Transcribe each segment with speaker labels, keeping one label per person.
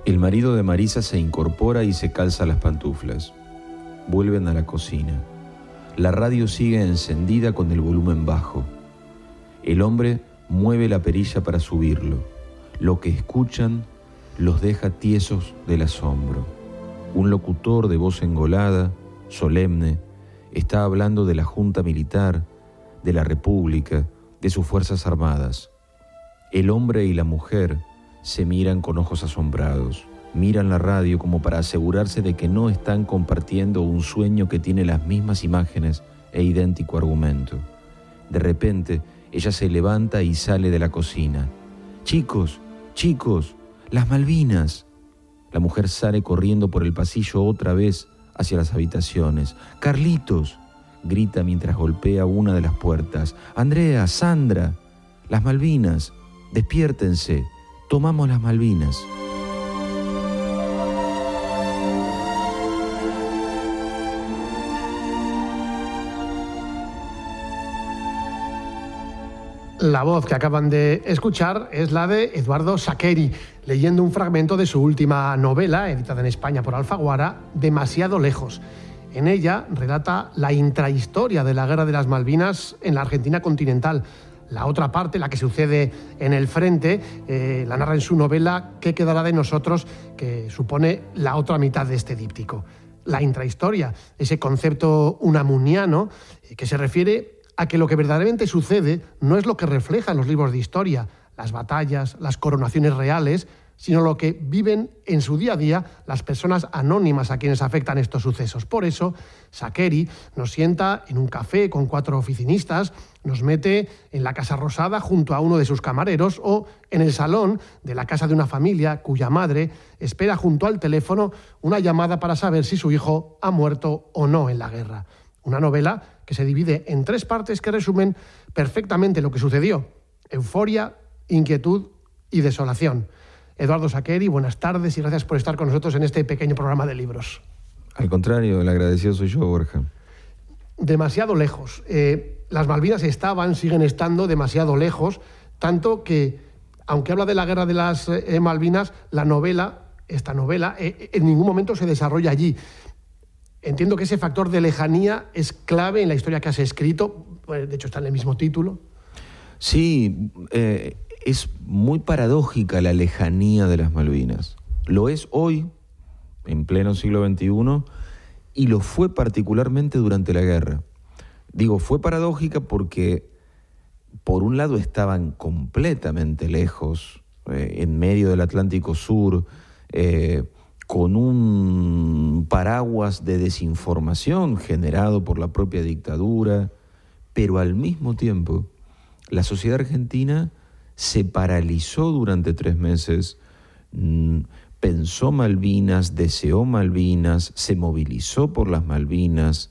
Speaker 1: El marido de Marisa se incorpora y se calza las pantuflas. Vuelven a la cocina. La radio sigue encendida con el volumen bajo. El hombre mueve la perilla para subirlo. Lo que escuchan los deja tiesos del asombro. Un locutor de voz engolada, solemne, está hablando de la Junta Militar, de la República, de sus Fuerzas Armadas. El hombre y la mujer se miran con ojos asombrados. Miran la radio como para asegurarse de que no están compartiendo un sueño que tiene las mismas imágenes e idéntico argumento. De repente, ella se levanta y sale de la cocina. «Chicos, chicos, las Malvinas». La mujer sale corriendo por el pasillo otra vez hacia las habitaciones. «Carlitos», grita mientras golpea una de las puertas. «Andrea, Sandra, las Malvinas, despiértense, tomamos las Malvinas».
Speaker 2: La voz que acaban de escuchar es la de Eduardo Sacheri, leyendo un fragmento de su última novela, editada en España por Alfaguara, Demasiado lejos. En ella relata la intrahistoria de la Guerra de las Malvinas en la Argentina continental. La otra parte, la que sucede en el frente, la narra en su novela ¿Qué quedará de nosotros?, que supone la otra mitad de este díptico. La intrahistoria, ese concepto unamuniano que se refiere a que lo que verdaderamente sucede no es lo que reflejan los libros de historia, las batallas, las coronaciones reales, sino lo que viven en su día a día las personas anónimas a quienes afectan estos sucesos. Por eso, Sacheri nos sienta en un café con 4 oficinistas, nos mete en la Casa Rosada junto a uno de sus camareros o en el salón de la casa de una familia cuya madre espera junto al teléfono una llamada para saber si su hijo ha muerto o no en la guerra. Una novela que se divide en 3 partes que resumen perfectamente lo que sucedió: euforia, inquietud y desolación. Eduardo Sacheri, buenas tardes y gracias por estar con nosotros en este pequeño programa de libros.
Speaker 1: Al contrario, el agradecido soy yo, Borja.
Speaker 2: Demasiado lejos. Las Malvinas siguen estando demasiado lejos, tanto que, aunque habla de la guerra de las Malvinas, esta novela, en ningún momento se desarrolla allí. Entiendo que ese factor de lejanía es clave en la historia que has escrito, de hecho está en el mismo título.
Speaker 1: Sí, es muy paradójica la lejanía de las Malvinas. Lo es hoy, en pleno siglo XXI, y lo fue particularmente durante la guerra. Digo, fue paradójica porque, por un lado, estaban completamente lejos, en medio del Atlántico Sur, con un paraguas de desinformación generado por la propia dictadura, pero al mismo tiempo la sociedad argentina se paralizó durante 3 meses, pensó Malvinas, deseó Malvinas, se movilizó por las Malvinas,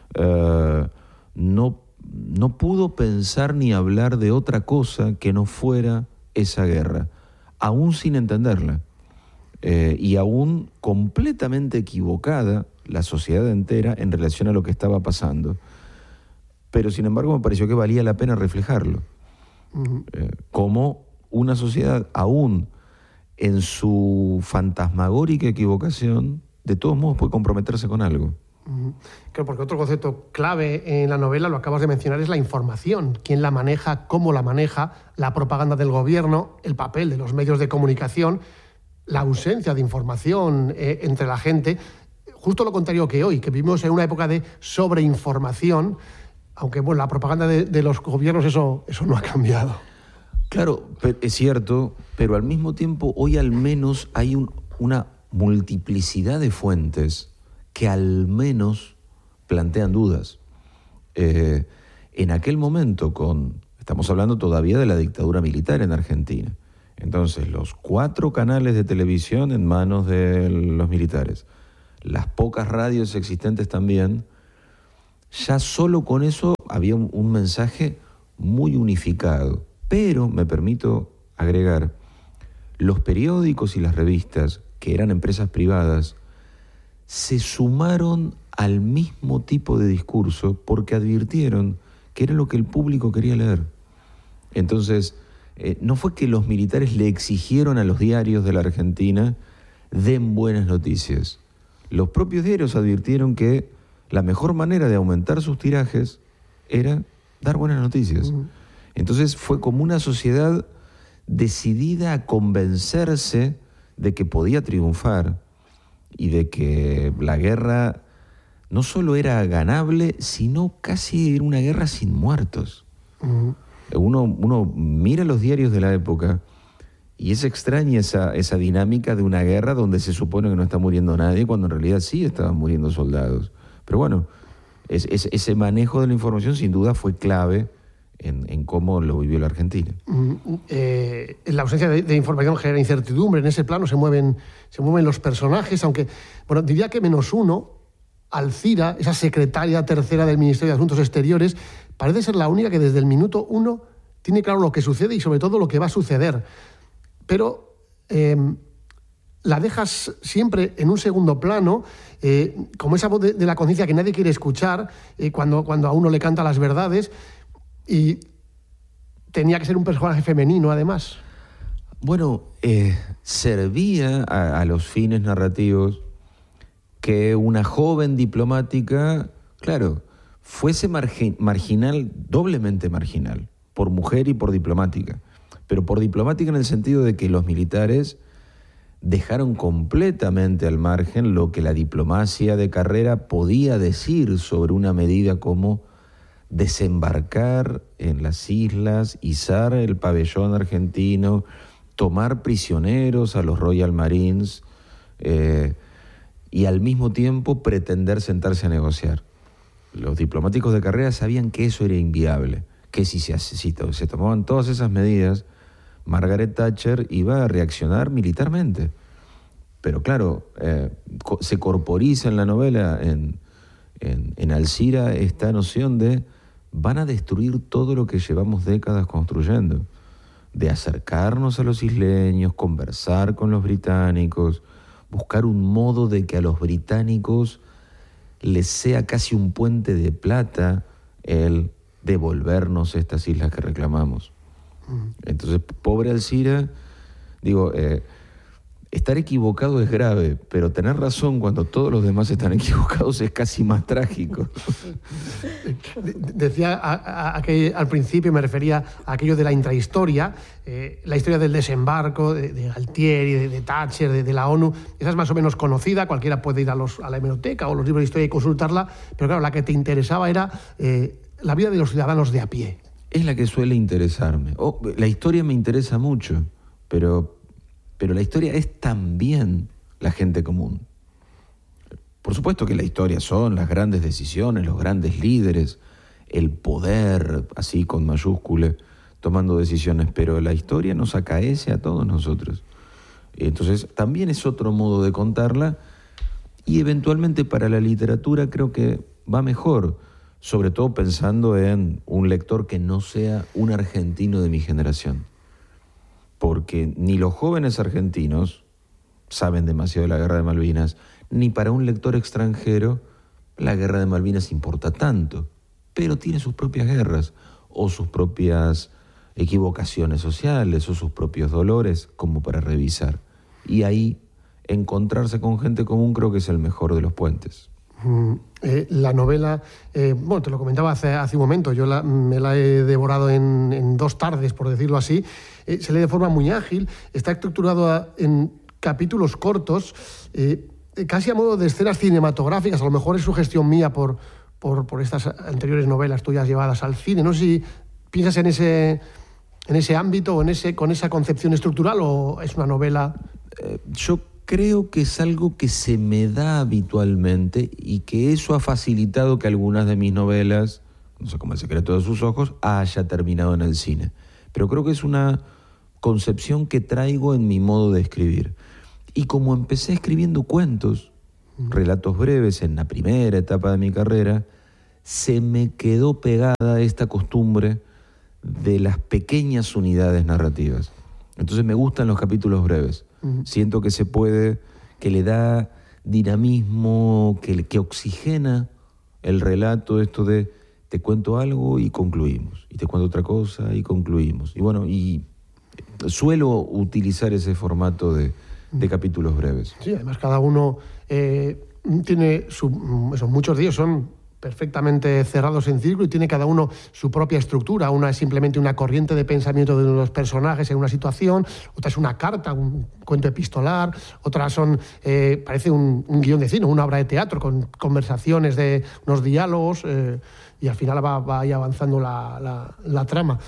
Speaker 1: no pudo pensar ni hablar de otra cosa que no fuera esa guerra, aún sin entenderla. Y aún completamente equivocada la sociedad entera en relación a lo que estaba pasando. Pero sin embargo me pareció que valía la pena reflejarlo. Como una sociedad, aún en su fantasmagórica equivocación, de todos modos puede comprometerse con algo.
Speaker 2: Claro, porque otro concepto clave en la novela, lo acabas de mencionar, es la información. ¿Quién la maneja? ¿Cómo la maneja? La propaganda del gobierno, el papel de los medios de comunicación, la ausencia de información entre la gente, justo lo contrario que hoy, que vivimos en una época de sobreinformación, aunque bueno, la propaganda de los gobiernos eso no ha cambiado.
Speaker 1: Claro, es cierto, pero al mismo tiempo hoy al menos hay una multiplicidad de fuentes que al menos plantean dudas. En aquel momento, estamos hablando todavía de la dictadura militar en Argentina. Entonces, los 4 canales de televisión en manos de los militares, las pocas radios existentes también, ya solo con eso había un mensaje muy unificado. Pero, me permito agregar, los periódicos y las revistas, que eran empresas privadas, se sumaron al mismo tipo de discurso porque advirtieron que era lo que el público quería leer. Entonces, no fue que los militares le exigieron a los diarios de la Argentina den buenas noticias. Los propios diarios advirtieron que la mejor manera de aumentar sus tirajes era dar buenas noticias. Entonces fue como una sociedad decidida a convencerse de que podía triunfar y de que la guerra no solo era ganable, sino casi era una guerra sin muertos. Uno mira los diarios de la época y es extraña esa dinámica de una guerra donde se supone que no está muriendo nadie, cuando en realidad sí estaban muriendo soldados. Pero bueno, ese manejo de la información sin duda fue clave en cómo lo vivió la Argentina.
Speaker 2: La ausencia de información genera incertidumbre. En ese plano se mueven los personajes, aunque, bueno, diría que menos uno, Alcira, esa secretaria tercera del Ministerio de Asuntos Exteriores, parece ser la única que desde el minuto 1 tiene claro lo que sucede y sobre todo lo que va a suceder. Pero la dejas siempre en un segundo plano, como esa voz de la conciencia que nadie quiere escuchar, cuando a uno le canta las verdades, y tenía que ser un personaje femenino además.
Speaker 1: Bueno, servía a los fines narrativos que una joven diplomática, claro, fuese marginal, doblemente marginal, por mujer y por diplomática. Pero por diplomática en el sentido de que los militares dejaron completamente al margen lo que la diplomacia de carrera podía decir sobre una medida como desembarcar en las islas, izar el pabellón argentino, tomar prisioneros a los Royal Marines, y al mismo tiempo pretender sentarse a negociar. Los diplomáticos de carrera sabían que eso era inviable, que si se tomaban todas esas medidas, Margaret Thatcher iba a reaccionar militarmente. Pero claro, se corporiza en la novela, en Alcira, esta noción de van a destruir todo lo que llevamos décadas construyendo, de acercarnos a los isleños, conversar con los británicos, buscar un modo de que a los británicos les sea casi un puente de plata el devolvernos estas islas que reclamamos. Entonces, pobre Alcira, digo, estar equivocado es grave, pero tener razón cuando todos los demás están equivocados es casi más trágico.
Speaker 2: Decía al principio, me refería a aquello de la intrahistoria, la historia del desembarco, de Galtieri, de Thatcher, de la ONU. Esa es más o menos conocida, cualquiera puede ir a la hemeroteca o los libros de historia y consultarla, pero claro, la que te interesaba era la vida de los ciudadanos de a pie.
Speaker 1: Es la que suele interesarme. La historia me interesa mucho, pero la historia es también la gente común. Por supuesto que la historia son las grandes decisiones, los grandes líderes, el poder, así con mayúscula, tomando decisiones, pero la historia nos acaece a todos nosotros. Entonces, también es otro modo de contarla y eventualmente para la literatura creo que va mejor, sobre todo pensando en un lector que no sea un argentino de mi generación. Porque ni los jóvenes argentinos saben demasiado de la Guerra de Malvinas, ni para un lector extranjero la Guerra de Malvinas importa tanto, pero tiene sus propias guerras, o sus propias equivocaciones sociales, o sus propios dolores, como para revisar. Y ahí, encontrarse con gente común creo que es el mejor de los puentes.
Speaker 2: La novela, bueno, te lo comentaba hace un momento, yo me la he devorado en 2 tardes, por decirlo así. Se lee de forma muy ágil, está estructurado en capítulos cortos, casi a modo de escenas cinematográficas. A lo mejor es sugestión mía por estas anteriores novelas tuyas llevadas al cine. No sé si piensas en ese ámbito o con esa concepción estructural, o es una novela...
Speaker 1: Yo creo que es algo que se me da habitualmente y que eso ha facilitado que algunas de mis novelas, no sé, como El secreto de sus ojos, haya terminado en el cine. Pero creo que es una concepción que traigo en mi modo de escribir. Y como empecé escribiendo cuentos, relatos breves en la primera etapa de mi carrera, se me quedó pegada esta costumbre de las pequeñas unidades narrativas. Entonces me gustan los capítulos breves. Siento que se puede, que le da dinamismo, que oxigena el relato, esto de te cuento algo y concluimos, y te cuento otra cosa y concluimos. Y bueno, y suelo utilizar ese formato de de capítulos breves.
Speaker 2: Sí, además cada uno tiene muchos de ellos son perfectamente cerrados en círculo y tiene cada uno su propia estructura. Una es simplemente una corriente de pensamiento de los personajes en una situación, otra es una carta, un cuento epistolar, otras son, parece un guión de cine, una obra de teatro con conversaciones de unos diálogos y al final va ahí avanzando la trama.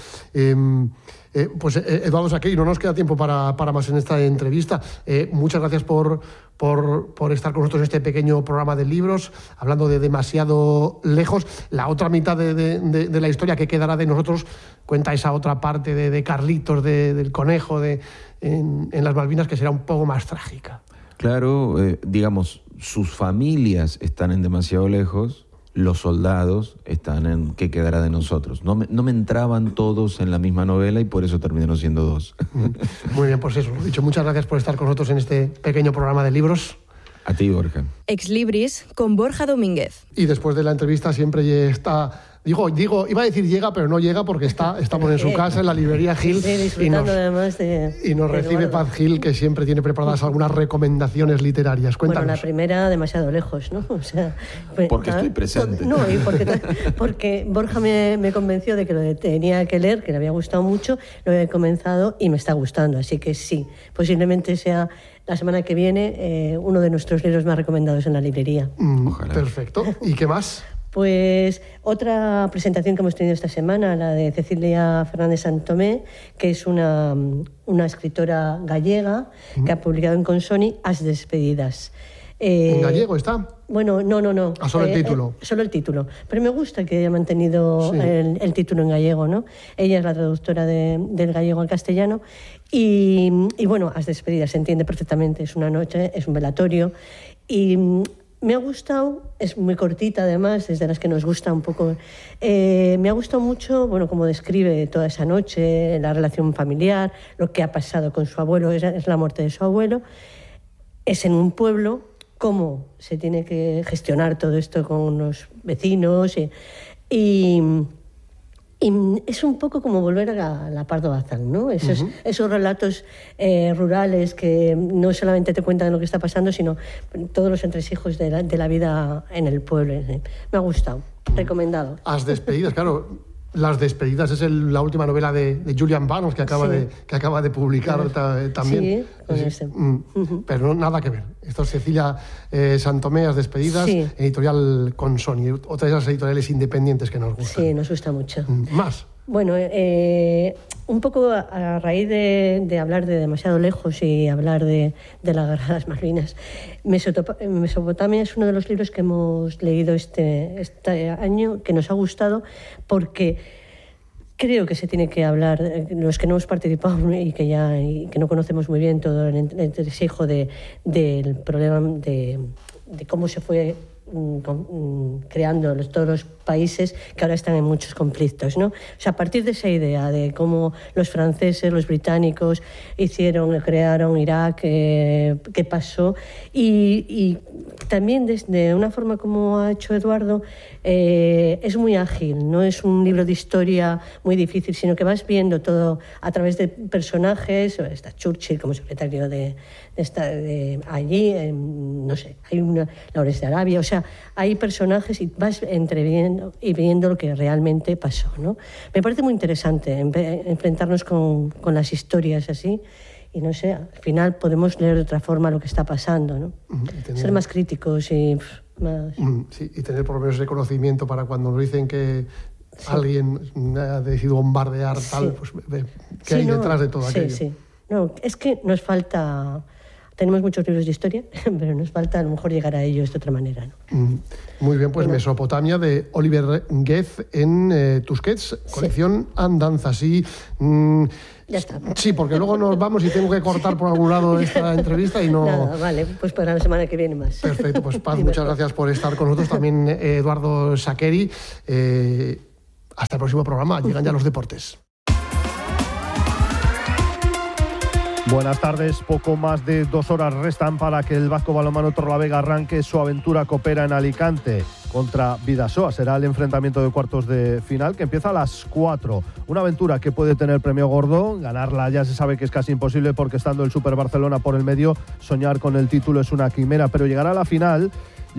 Speaker 2: Pues Eduardo Saqueri, no nos queda tiempo para más en esta entrevista. Muchas gracias por estar con nosotros en este pequeño programa de libros, hablando de Demasiado lejos. La otra mitad de la historia que quedará de nosotros cuenta esa otra parte de Carlitos, del conejo en las Malvinas, que será un poco más trágica.
Speaker 1: Claro, digamos, sus familias están en Demasiado lejos, los soldados están en ¿Qué quedará de nosotros? No me entraban todos en la misma novela y por eso terminaron siendo dos.
Speaker 2: Muy bien, pues eso, lo dicho, muchas gracias por estar con nosotros en este pequeño programa de libros.
Speaker 1: A ti, Borja.
Speaker 3: Ex Libris con Borja Domínguez.
Speaker 2: Y después de la entrevista siempre está... Digo, iba a decir llega, pero no llega porque estamos en su casa, en la librería Gil,
Speaker 4: sí, disfrutando además
Speaker 2: y nos recibe Paz Gil, que siempre tiene preparadas algunas recomendaciones literarias. Cuéntanos.
Speaker 4: Bueno, la primera, Demasiado lejos, ¿no? O sea,
Speaker 1: porque estoy presente.
Speaker 4: No, y porque Borja me convenció de que lo tenía que leer, que le había gustado mucho, lo he comenzado y me está gustando, así que sí, posiblemente sea la semana que viene uno de nuestros libros más recomendados en la librería.
Speaker 1: Ojalá.
Speaker 2: Perfecto. ¿Y qué más?
Speaker 4: Pues otra presentación que hemos tenido esta semana, la de Cecilia Fernández Santomé, que es una escritora gallega que ha publicado en Consoni As despedidas.
Speaker 2: ¿En gallego está?
Speaker 4: Bueno, no.
Speaker 2: Solo el título.
Speaker 4: Solo el título. Pero me gusta que haya mantenido el título en gallego, ¿no? Ella es la traductora del gallego al castellano. Y bueno, As despedidas se entiende perfectamente. Es una noche, es un velatorio. Y me ha gustado, es muy cortita además, es de las que nos gusta un poco. Me ha gustado mucho, bueno, cómo describe toda esa noche, la relación familiar, lo que ha pasado con su abuelo, es la muerte de su abuelo. Es en un pueblo, cómo se tiene que gestionar todo esto con los vecinos y es un poco como volver a la Pardo Bazán, ¿no? Esos relatos rurales que no solamente te cuentan lo que está pasando, sino todos los entresijos de la vida en el pueblo. Me ha gustado, recomendado.
Speaker 2: As despedidas, claro. Las despedidas es la última novela de Julian Barnes que acaba de publicar también.
Speaker 4: Sí, con ese.
Speaker 2: Pero no, nada que ver. Esto es Cecilia Santomé, As despedidas, editorial Consoni, otra de esas editoriales independientes que nos gustan.
Speaker 4: Sí, nos gusta mucho.
Speaker 2: Más.
Speaker 4: Bueno, un poco a raíz de hablar de Demasiado lejos y hablar de la Guerra de las Malvinas, Mesopotamia es uno de los libros que hemos leído este año, que nos ha gustado porque creo que se tiene que hablar, los que no hemos participado y que no conocemos muy bien todo el entresijo del problema de cómo se fue creando todos los países que ahora están en muchos conflictos, ¿no? O sea, a partir de esa idea de cómo los franceses, los británicos crearon Irak, qué pasó y también desde una forma como ha hecho Eduardo, es muy ágil, no es un libro de historia muy difícil, sino que vas viendo todo a través de personajes. Está Churchill como secretario de allí, no sé, hay Laurens de Arabia, o sea, hay personajes y vas entreviendo y viendo lo que realmente pasó, ¿no? Me parece muy interesante enfrentarnos con las historias así y no sé, al final podemos leer de otra forma lo que está pasando, ¿no? Ser más críticos y más...
Speaker 2: Sí, y tener por lo menos ese conocimiento para cuando nos dicen que alguien ha decidido bombardear tal, pues qué hay detrás de todo aquello.
Speaker 4: Sí. No, es que nos falta... Tenemos muchos libros de historia, pero nos falta a lo mejor llegar a ellos de otra manera, ¿no?
Speaker 2: Muy bien, pues Mesopotamia de Oliver Guez en Tusquets, colección Andanza. Sí,
Speaker 4: ya está.
Speaker 2: Sí, porque luego nos vamos y tengo que cortar por algún lado esta entrevista y no...
Speaker 4: Nada, vale, pues para la semana que viene más.
Speaker 2: Perfecto, pues Paz, muchas gracias por estar con nosotros. También Eduardo Saqueri. Hasta el próximo programa. Llegan ya los deportes.
Speaker 5: Buenas tardes. Poco más de 2 horas restan para que el Vasco Balonmano Torrelavega arranque su aventura copera en Alicante. contra Bidasoa. Será el enfrentamiento de cuartos de final que empieza a las 4. Una aventura que puede tener premio gordo. Ganarla ya se sabe que es casi imposible porque estando el Super Barcelona por el medio, soñar con el título es una quimera, pero llegar a la final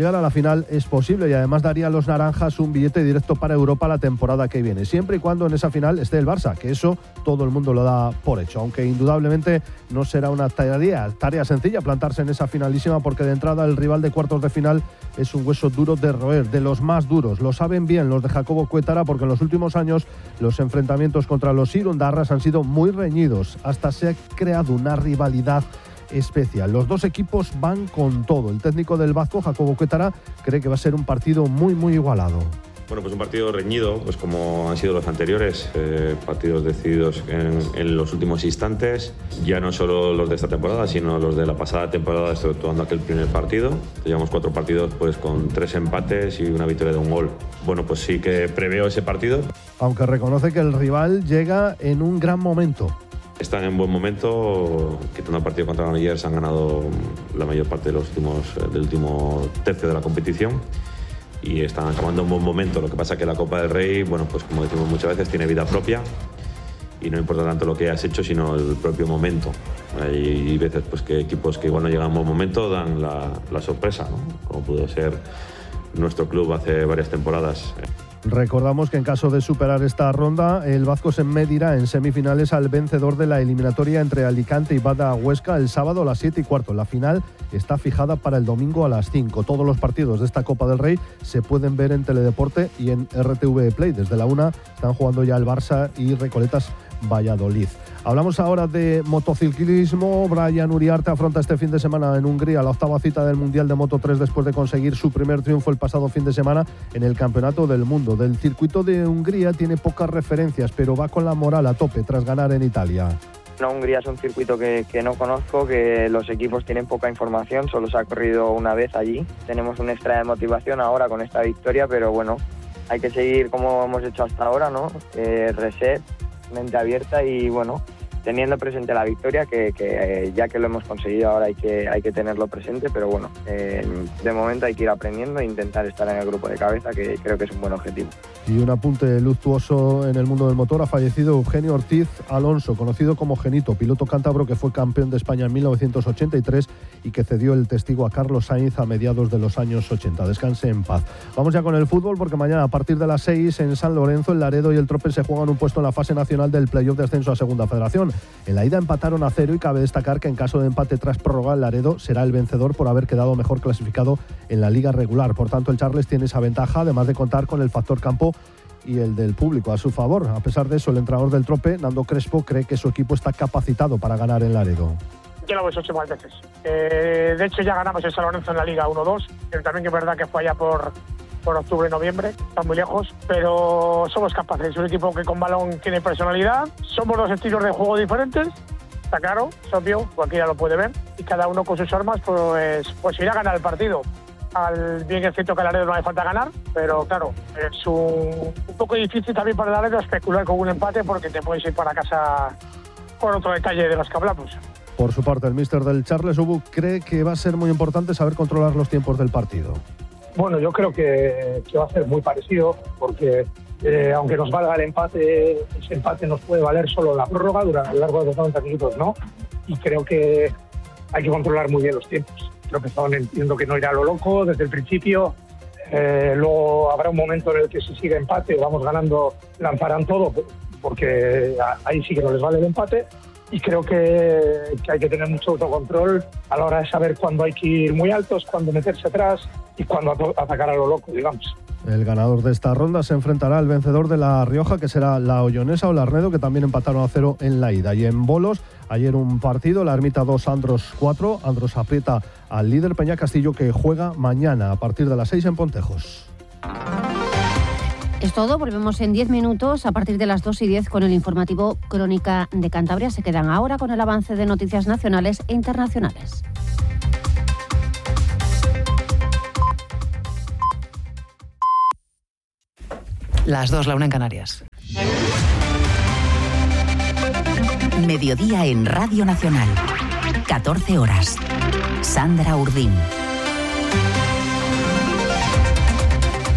Speaker 5: es posible y además daría a los naranjas un billete directo para Europa la temporada que viene, siempre y cuando en esa final esté el Barça, que eso todo el mundo lo da por hecho, aunque indudablemente no será una tarea sencilla plantarse en esa finalísima, porque de entrada el rival de cuartos de final es un hueso duro de roer, de los más duros. Lo saben bien los de Jacobo Cuétara, porque en los últimos años los enfrentamientos contra los irundarras han sido muy reñidos, hasta se ha creado una rivalidad especial. Los dos equipos van con todo. El técnico del Vasco, Jacobo Cuétara, cree que va a ser un partido muy igualado.
Speaker 6: Bueno, pues un partido reñido, pues como han sido los anteriores, partidos decididos en los últimos instantes, ya no solo los de esta temporada, sino los de la pasada temporada, exceptuando aquel primer partido. Llevamos 4 partidos pues con 3 empates y una victoria de un gol. Bueno, pues sí que preveo ese partido.
Speaker 5: Aunque reconoce que el rival llega en un gran momento.
Speaker 6: Están en buen momento, quitando el partido contra Granollers, han ganado la mayor parte del último tercio de la competición y están acabando en buen momento. Lo que pasa es que la Copa del Rey, bueno, pues como decimos muchas veces, tiene vida propia y no importa tanto lo que has hecho, sino el propio momento. Hay veces pues que equipos que igual no llegan en buen momento dan la sorpresa, ¿no? Como pudo ser nuestro club hace varias temporadas.
Speaker 5: Recordamos que en caso de superar esta ronda, el Vasco se medirá en semifinales al vencedor de la eliminatoria entre Alicante y Bada Huesca el sábado a las 7:15. La final está fijada para el domingo a las 5. Todos los partidos de esta Copa del Rey se pueden ver en Teledeporte y en RTV Play. Desde la 1 están jugando ya el Barça y Recoletas Valladolid. Hablamos ahora de motociclismo. Brian Uriarte afronta este fin de semana en Hungría la 8ª cita del Mundial de Moto 3 después de conseguir su primer triunfo el pasado fin de semana en el Campeonato del Mundo. Del circuito de Hungría tiene pocas referencias, pero va con la moral a tope tras ganar en Italia.
Speaker 7: No, Hungría es un circuito que no conozco, que los equipos tienen poca información, solo se ha corrido una vez allí. Tenemos un extra de motivación ahora con esta victoria, pero bueno, hay que seguir como hemos hecho hasta ahora, ¿no? Reset, mente abierta y bueno, teniendo presente la victoria, que ya que lo hemos conseguido ahora hay que tenerlo presente, pero bueno, de momento hay que ir aprendiendo e intentar estar en el grupo de cabeza, que creo que es un buen objetivo.
Speaker 5: Y un apunte luctuoso en el mundo del motor: ha fallecido Eugenio Ortiz Alonso, conocido como Genito, piloto cántabro que fue campeón de España en 1983 y que cedió el testigo a Carlos Sainz a mediados de los años 80. Descanse en paz. Vamos ya con el fútbol, porque mañana a partir de las 6 en San Lorenzo, el Laredo y el Tropez se juegan un puesto en la fase nacional del playoff de ascenso a Segunda Federación. En la ida empataron a 0 y cabe destacar que en caso de empate tras prórroga, el Laredo será el vencedor por haber quedado mejor clasificado en la liga regular. Por tanto, el Charles tiene esa ventaja, además de contar con el factor campo y el del público a su favor. A pesar de eso, el entrenador del Trope, Nando Crespo, cree que su equipo está capacitado para ganar en Laredo.
Speaker 8: Ya lo hemos hecho más veces. De hecho, ya ganamos en San Lorenzo en la Liga 1-2, pero también que es verdad que fue allá por octubre, noviembre, está muy lejos, pero somos capaces. Es un equipo que con balón tiene personalidad, somos dos estilos de juego diferentes, está claro, es obvio, cualquiera lo puede ver, y cada uno con sus armas pues irá a ganar el partido. Bien es cierto que a Laredo no hace falta ganar, pero claro, es un poco difícil también para Laredo especular con un empate, porque te puedes ir para casa con otro detalle de los que hablamos.
Speaker 5: Por su parte, el míster del Charles Ubuk cree que va a ser muy importante saber controlar los tiempos del partido.
Speaker 9: Bueno, yo creo que va a ser muy parecido, porque aunque nos valga el empate, ese empate nos puede valer solo la prórroga durante el largo de los 90 minutos, ¿no? Y creo que hay que controlar muy bien los tiempos. Creo que entiendo que no irá a lo loco desde el principio. Luego habrá un momento en el que si sigue empate o vamos ganando, lanzarán todo, porque ahí sí que no les vale el empate. Y creo que hay que tener mucho autocontrol a la hora de saber cuándo hay que ir muy altos, cuándo meterse atrás y cuándo atacar a lo loco, digamos.
Speaker 5: El ganador de esta ronda se enfrentará al vencedor de La Rioja, que será la Ollonesa o la Arnedo, que también empataron a 0 en la ida. Y en bolos, ayer un partido, la Ermita 2, Andros 4. Andros aprieta al líder Peña Castillo, que juega mañana a partir de las 6 en Pontejos.
Speaker 10: Es todo, volvemos en 10 minutos a partir de las 2:10 con el informativo Crónica de Cantabria. Se quedan ahora con el avance de noticias nacionales e internacionales.
Speaker 11: Las 2, la 1 en Canarias.
Speaker 12: Mediodía en Radio Nacional. 14 horas. Sandra Urdín.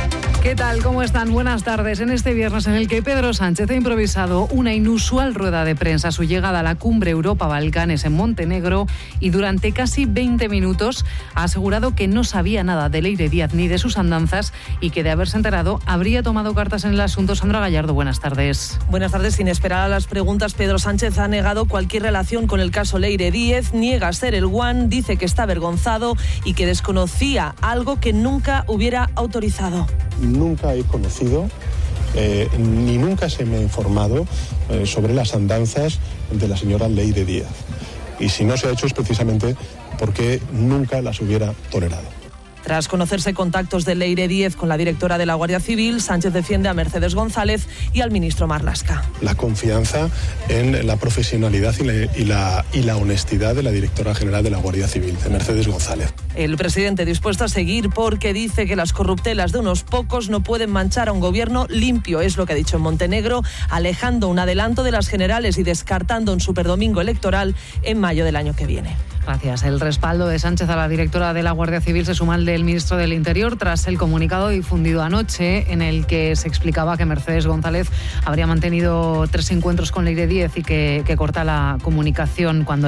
Speaker 13: ¿Qué tal? ¿Cómo están? Buenas tardes. En este viernes en el que Pedro Sánchez ha improvisado una inusual rueda de prensa a su llegada a la cumbre Europa-Balcanes en Montenegro y durante casi 20 minutos ha asegurado que no sabía nada de Leire Díaz ni de sus andanzas y que de haberse enterado habría tomado cartas en el asunto. Sandra Gallardo, buenas tardes.
Speaker 14: Buenas tardes. Sin esperar a las preguntas, Pedro Sánchez ha negado cualquier relación con el caso Leire Díez, niega ser el one, dice que está avergonzado y que desconocía algo que nunca hubiera autorizado.
Speaker 15: Nunca he conocido ni nunca se me ha informado sobre las andanzas de la señora Leire Díaz. Y si no se ha hecho es precisamente porque nunca las hubiera tolerado.
Speaker 14: Tras conocerse contactos de Leire Díez con la directora de la Guardia Civil, Sánchez defiende a Mercedes González y al ministro Marlaska.
Speaker 15: La confianza en la profesionalidad y la honestidad de la directora general de la Guardia Civil, de Mercedes González.
Speaker 14: El presidente dispuesto a seguir porque dice que las corruptelas de unos pocos no pueden manchar a un gobierno limpio, es lo que ha dicho en Montenegro, alejando un adelanto de las generales y descartando un superdomingo electoral en mayo del año que viene.
Speaker 13: Gracias. El respaldo de Sánchez a la directora de la Guardia Civil se suma al del ministro del Interior tras el comunicado difundido anoche en el que se explicaba que Mercedes González habría mantenido 3 encuentros con Leire Díez y que corta la comunicación cuando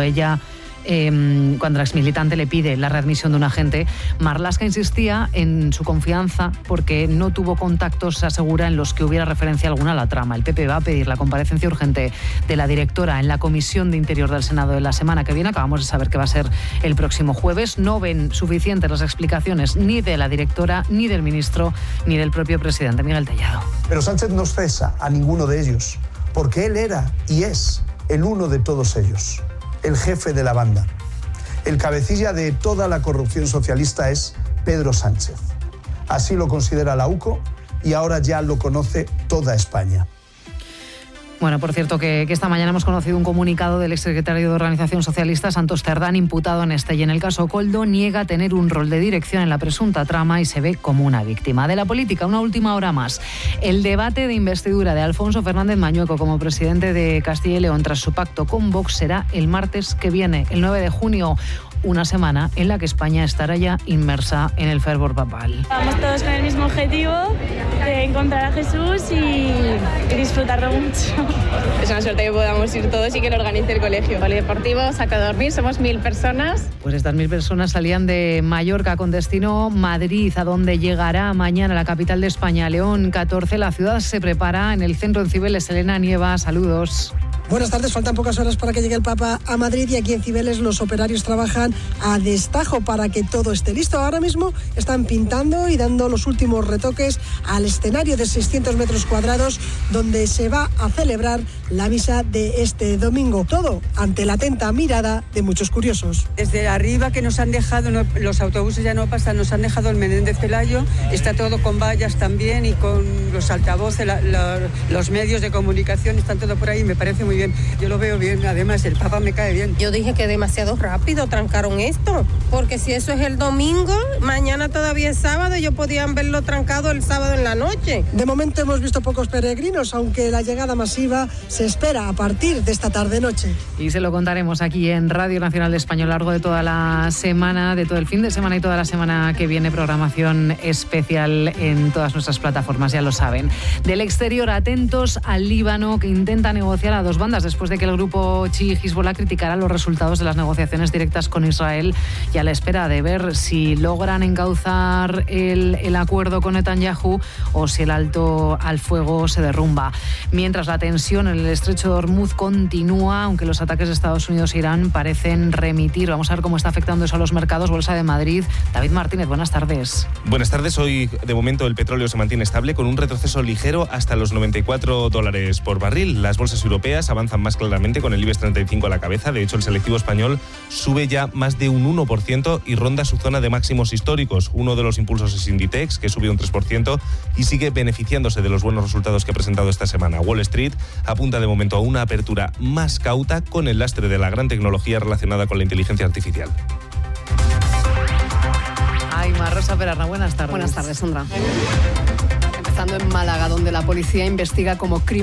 Speaker 13: la exmilitante le pide la readmisión de un agente. Marlaska insistía en su confianza porque no tuvo contactos, se asegura, en los que hubiera referencia alguna a la trama. El PP va a pedir la comparecencia urgente de la directora en la Comisión de Interior del Senado de la semana que viene. Acabamos de saber que va a ser el próximo jueves. No ven suficientes las explicaciones ni de la directora, ni del ministro, ni del propio presidente. Miguel Tellado.
Speaker 16: Pero Sánchez no cesa a ninguno de ellos, porque él era y es el uno de todos ellos. El jefe de la banda. El cabecilla de toda la corrupción socialista es Pedro Sánchez. Así lo considera la UCO y ahora ya lo conoce toda España.
Speaker 13: Bueno, por cierto, que esta mañana hemos conocido un comunicado del exsecretario de Organización Socialista, Santos Cerdán, imputado en este y en el caso Koldo, niega tener un rol de dirección en la presunta trama y se ve como una víctima. De la política, una última hora más. El debate de investidura de Alfonso Fernández Mañueco como presidente de Castilla y León tras su pacto con Vox será el martes que viene, el 9 de junio. Una semana en la que España estará ya inmersa en el fervor papal.
Speaker 17: Vamos todos con el mismo objetivo de encontrar a Jesús y disfrutarlo mucho.
Speaker 18: Es una suerte que podamos ir todos y que lo organice el colegio. Polideportivo, saco a dormir, somos 1000 personas.
Speaker 13: Pues estas 1000 personas salían de Mallorca con destino Madrid, a donde llegará mañana la capital de España, León 14. La ciudad se prepara en el centro en Cibeles. Elena Nieva, saludos.
Speaker 19: Buenas tardes, faltan pocas horas para que llegue el Papa a Madrid y aquí en Cibeles los operarios trabajan a destajo para que todo esté listo. Ahora mismo están pintando y dando los últimos retoques al escenario de 600 metros cuadrados donde se va a celebrar la misa de este domingo. Todo ante la atenta mirada de muchos curiosos.
Speaker 20: Desde arriba que nos han dejado, los autobuses ya no pasan, nos han dejado el Menéndez Pelayo, está todo con vallas también y con los altavoces, los medios de comunicación, están todo por ahí, me parece muy bien. Yo lo veo bien, además el Papa me cae bien.
Speaker 21: Yo dije que demasiado rápido trancaron esto, porque si eso es el domingo, mañana todavía es sábado, ellos podían verlo trancado el sábado en la noche.
Speaker 19: De momento hemos visto pocos peregrinos, aunque la llegada masiva se espera a partir de esta tarde-noche.
Speaker 13: Y se lo contaremos aquí en Radio Nacional de España a lo largo de toda la semana, de todo el fin de semana y toda la semana que viene, programación especial en todas nuestras plataformas, ya lo saben. Del exterior, atentos al Líbano, que intenta negociar a dos bandas después de que el grupo chií Hezbollah criticara los resultados de las negociaciones directas con Israel y a la espera de ver si logran encauzar el acuerdo con Netanyahu o si el alto al fuego se derrumba. Mientras la tensión en el estrecho de Hormuz continúa, aunque los ataques de Estados Unidos e Irán parecen remitir. Vamos a ver cómo está afectando eso a los mercados. Bolsa de Madrid. David Martínez, buenas tardes.
Speaker 22: Buenas tardes. Hoy, de momento, el petróleo se mantiene estable con un retroceso ligero hasta los $94 por barril. Las bolsas europeas avanzan más claramente con el IBEX 35 a la cabeza. De hecho, el selectivo español sube ya más de un 1% y ronda su zona de máximos históricos. Uno de los impulsos es Inditex, que sube un 3% y sigue beneficiándose de los buenos resultados que ha presentado esta semana. Wall Street apunta de momento a una apertura más cauta con el lastre de la gran tecnología relacionada con la inteligencia artificial.
Speaker 13: Aima Rosa Perarna, buenas tardes.
Speaker 23: Buenas tardes, Sandra. Empezando en Málaga, donde la policía investiga como crimen